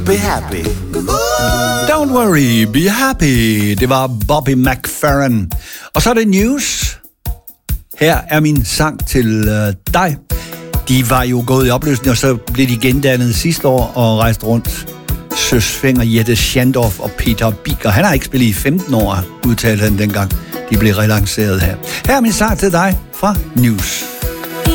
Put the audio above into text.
Be happy. Don't worry, be happy. Det var Bobby McFerrin. Og så er det news. Her er min sang til dig. De var jo gået i opløsning, og så blev de gendannet sidste år og rejst rundt. Søs Fenger, Jette Schandorf og Peter Biker. Han har ikke spillet i 15 år, udtalte han dengang. De blev relanceret her. Her er min sang til dig fra News.